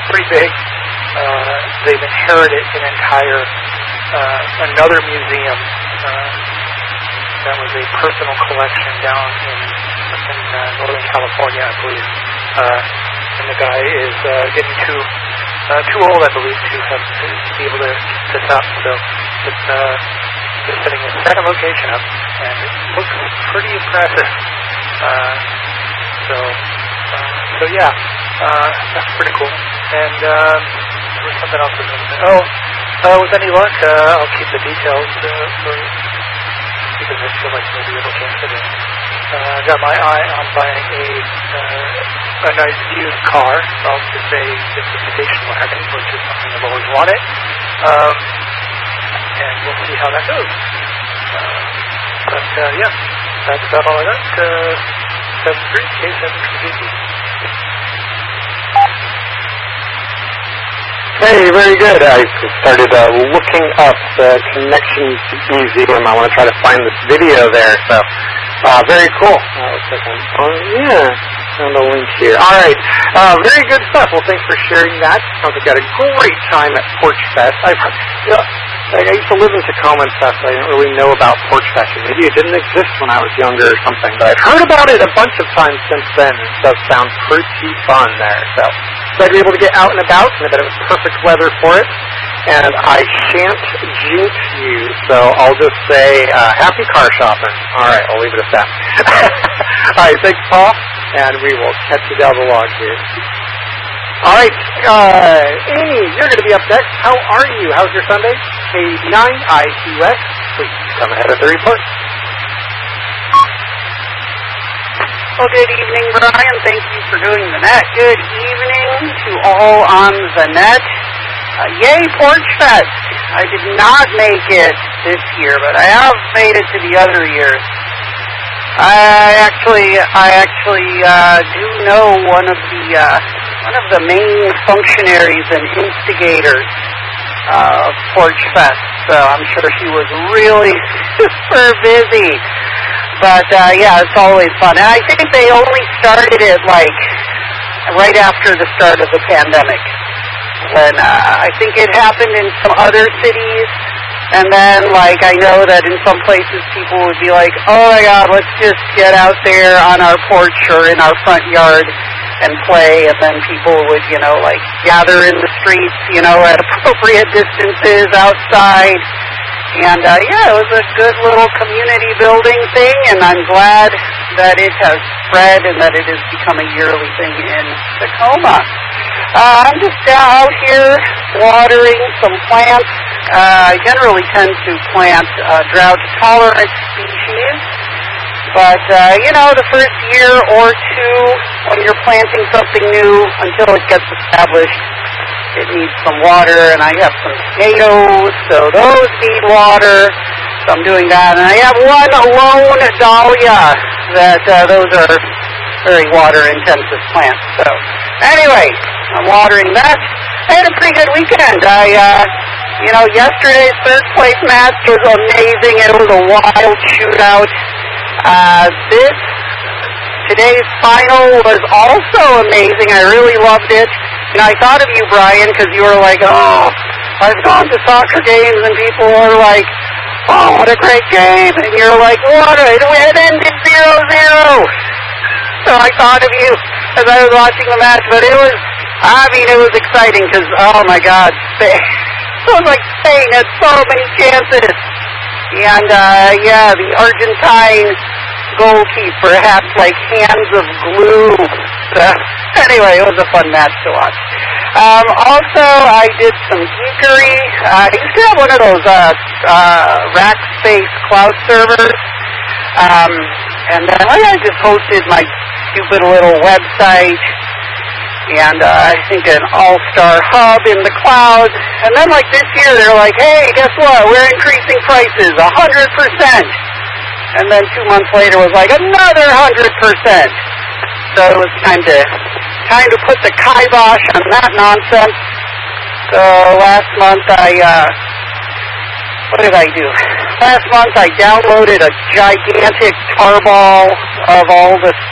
pretty big. They've inherited an entire another museum that was a personal collection down in Northern California, I believe. And the guy is getting too old, I believe, to be able to keep this up. So it's just setting a second location up, and it looks pretty impressive. So yeah, that's pretty cool. And there was something else I was going to say. With any luck, I'll keep the details for you, because I feel like maybe it'll change today. I got my eye on buying a nice used car. I'll just say it's a station wagon, which is something I've always wanted. And we'll see how that goes. But yeah, that's about all I got. 73K7KG. Hey, very good. I started looking up the Connections Museum. I want to try to find this video there. So, very cool. Looks like yeah, found the link here. All right, very good stuff. Well, thanks for sharing that. Sounds like you had a great time at Porch Fest. I used to live in Tacoma and stuff, so I didn't really know about Porch Fest. Maybe it didn't exist when I was younger or something, but I've heard about it a bunch of times since then. It does sound pretty fun there. So glad to be able to get out and about, and I bet it was perfect weather for it. And I shan't jinx you, so I'll just say happy car shopping. All right, I'll leave it at that. All right, thanks, Paul, and we will catch you down the log here. All right, Amy, you're going to be up next. How are you? How's your Sunday? K9IQS. Please come ahead of the report. Well, good evening, Brian. Thank you for doing the net. Good evening to all on the net. Yay, Porch Fest. I did not make it this year, but I have made it to the other years. I actually do know one of the main functionaries and instigators of Porch Fest, so I'm sure she was really super busy. But yeah, it's always fun. And I think they only started it like right after the start of the pandemic, when I think it happened in some other cities. And then, like, I know that in some places people would be like, oh my God, let's just get out there on our porch or in our front yard and play. And then people would, like, gather in the streets, at appropriate distances outside. And, yeah, it was a good little community building thing, and I'm glad that it has spread and that it has become a yearly thing in Tacoma. I'm just out here watering some plants. I generally tend to plant drought-tolerant species, but, the first year or two when you're planting something new until it gets established, it needs some water, and I have some tomatoes, so those need water, so I'm doing that. And I have one lone dahlia that those are very water-intensive plants. So anyway, I'm watering that. I had a pretty good weekend. Yesterday's third place match was amazing. It was a wild shootout. Today's final was also amazing. I really loved it. I thought of you, Brian, because you were like, oh, I've gone to soccer games and people are like, oh, what a great game. And you're like, what? It ended 0-0. So I thought of you as I was watching the match, but it was exciting because, oh my God, Spain had so many chances. And, yeah, the Argentine goalkeeper had like hands of glue. So, anyway, it was a fun match to watch. Also, I did some geekery. I used to have one of those Rackspace cloud servers. And then I just hosted my stupid little website and I think an all-star hub in the cloud. And then like this year, they're like, hey, guess what? We're increasing prices 100%. And then 2 months later was like another 100%. So it was time to put the kibosh on that nonsense. So last month what did I do? Last month I downloaded a gigantic tarball of all the